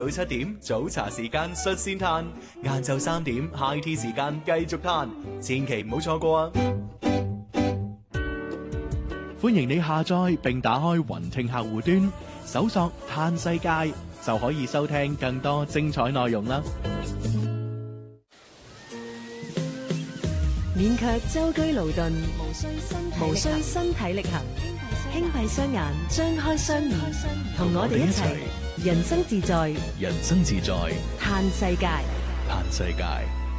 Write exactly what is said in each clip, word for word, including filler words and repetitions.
早七點早茶時間率先嘆，晏晝三點 high tea 時間繼續嘆，千祈唔好錯過啊！歡迎你下載並打開雲聽客戶端，搜索嘆世界就可以收聽更多精彩內容啦！ 勉強舟車勞頓，無需身體無需身體力行，輕閉雙眼，張開雙耳，同我哋一齊人生自在， 人生自在， 嘆世界， 嘆世界。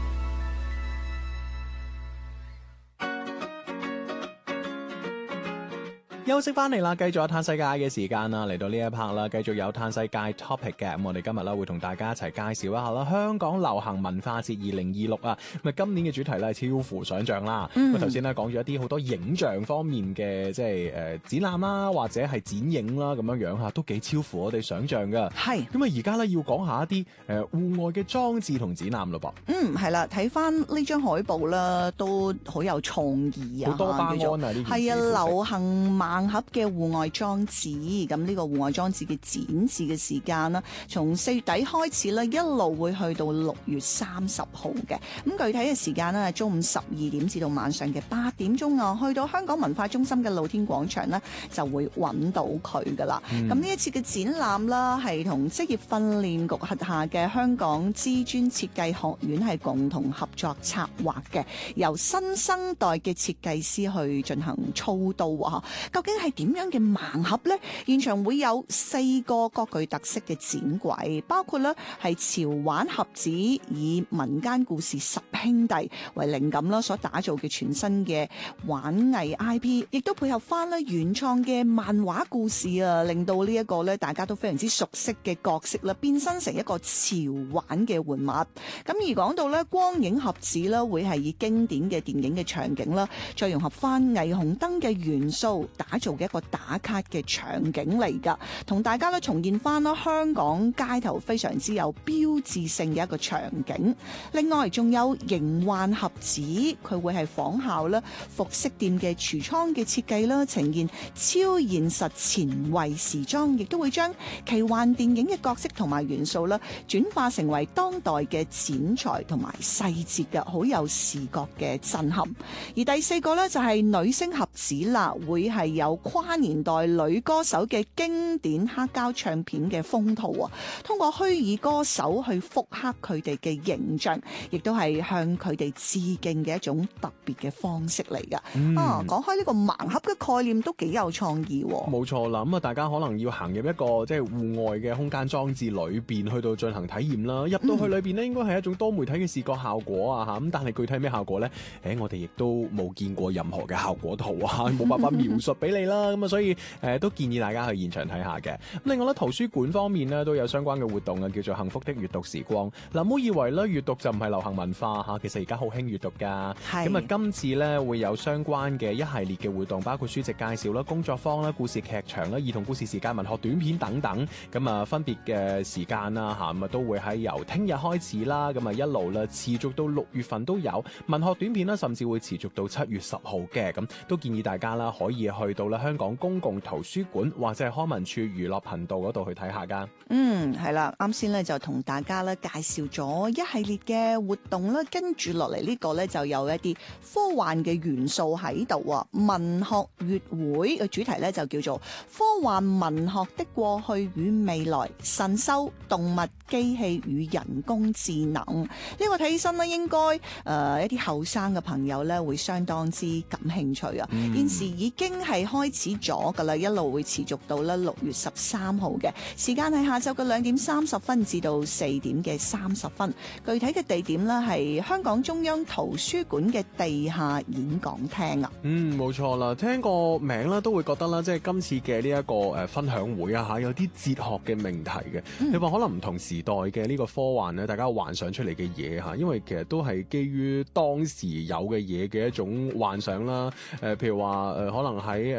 休息翻嚟啦，繼續有嘆世界嘅時間啦，嚟到呢一 part 啦，繼續有嘆世界 topic 嘅。咁我哋今日咧會同大家一齊介紹一下啦，香港流行文化節二零二六啊。咁啊，今年嘅主題咧超乎想象啦。咁啊，頭先咧講咗一啲好多影像方面嘅，即係誒展覽啦，或者係展影啦，咁樣樣吓，都幾超乎我哋想象噶。係。咁啊，而家咧要講下一啲誒戶外嘅裝置同展覽咯噃。 嗯，係啦，睇翻呢張海報啦，都好有創意啊。 好多巴胺啊，呢件事。 係啊，流行盲盒嘅戶外裝置，咁呢個戶外裝置嘅展示嘅時間啦，從四月底開始咧，一路會去到六月三十號嘅。咁具體嘅時間咧，中午十二點至到晚上嘅八點鐘啊，去到香港文化中心嘅露天廣場咧，就會揾到佢噶啦。咁呢、嗯、一次嘅展覽啦，係同職業訓練局轄下嘅香港知專設計學院係共同合作策劃嘅，由新生代嘅設計師去進行操刀啊！究竟係點樣嘅盲盒呢？現場會有四個各具特色嘅展櫃，包括咧係潮玩盒子，以民間故事十兄弟為靈感啦，所打造嘅全新嘅玩藝 I P， 亦都配合翻咧原創嘅漫畫故事啊，令到呢一個咧大家都非常之熟悉嘅角色啦，變身成一個潮玩嘅玩物。咁而講到咧光影盒子啦，會係以經典嘅電影嘅場景啦，再融合翻霓虹燈嘅元素，打造嘅一個打卡嘅場景嚟噶，同大家咧重現翻啦香港街頭非常之有標誌性嘅一個場景。另外仲有形幻盒子，佢會係仿效咧服飾店嘅櫥窗嘅設計啦，呈現超現實前衛時裝，亦都會將奇幻電影嘅角色同埋元素啦轉化成為當代嘅剪裁同埋細節嘅，好有視覺嘅震撼。而第四個咧就係女星盒子啦，會係有跨年代女歌手嘅經典黑膠唱片嘅封套啊，通過虛擬歌手去復刻佢哋嘅形象，亦都係向佢哋致敬嘅一種特別嘅方式嚟噶。嗯、啊，講開呢個盲盒嘅概念都幾有創意。 冇錯啦，咁啊，大家可能要行入一個即係戶外嘅空間裝置裏邊去到進行體驗啦。入到去裏邊呢，應該係一種多媒體嘅視覺效果啊吓。咁但係具體咩效果呢？誒，我哋亦都冇見過任何嘅效果圖啊，冇辦法描述俾你啦。咁啊，所以誒、呃、都建議大家去現場睇下嘅。咁另外咧，圖書館方面呢，都有相關嘅活動啊，叫做幸福的閱讀時光。嗱，唔好以為咧閱讀就唔係流行文化吓，其實而家好興閱讀噶。咁啊，今次咧會有相關嘅一系列嘅活動，包括書籍介紹啦、工作坊啦、故事劇場啦、兒童故事時間、文學短片等等。咁啊，分別嘅時間啦吓，咁啊都會喺由聽日開始啦，咁啊一路啦持續到六月份都有文學短片啦，甚至會持續到七月十號嘅。咁都建議大家啦，可以去到啦香港公共圖書館或者係康文署娛樂頻道嗰度去睇下噶。 嗯，係啦，啱先咧就同大家咧介紹咗一系列嘅活動啦，跟住落嚟呢個咧就有一啲科幻嘅元素喺度啊。文學月會嘅主題咧就叫做科幻文學的過去與未來，神獸、動物、機器與人工智能。呢、這個睇起身咧應該誒、呃、一啲後生嘅朋友咧會相當之感興趣啊。嗯、現時已經係開始咗噶啦，一路會持續到咧六月十三號嘅時間係下晝嘅兩點三十分至到四點嘅三十分。具體嘅地點咧係香港中央圖書館嘅地下演講廳啊。 嗯，冇錯啦，聽個名啦都會覺得啦，即係今次嘅呢一個誒分享會啊吓，有啲哲學嘅命題嘅。嗯、你話可能唔同時代嘅呢個科幻咧，大家幻想出嚟嘅嘢吓，因為其實都係基於當時有嘅嘢嘅一種幻想啦。誒、呃，譬如話誒、呃，可能喺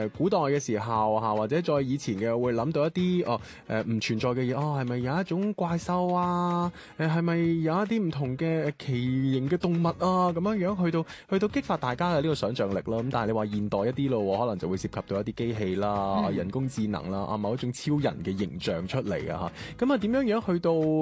誒古代嘅時候嚇，或者再以前嘅會諗到一啲哦誒唔存在嘅嘢，哦係咪有一種怪獸啊？誒係咪有一啲唔同嘅奇形嘅動物啊？咁樣樣去到去到激發大家嘅呢個想像力咯。咁但係你話現代一啲咯，可能就會涉及到一啲機器啦、 嗯、 人工智能啦、啊某一種超人嘅形象出嚟啊嚇。咁啊點樣樣去到